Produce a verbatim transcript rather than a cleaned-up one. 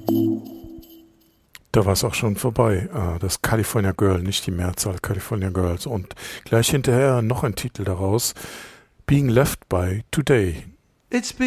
Da war es auch schon vorbei. Ah, das California Girl, nicht die Mehrzahl California Girls. Und gleich hinterher noch ein Titel daraus. Being Left by Today. It's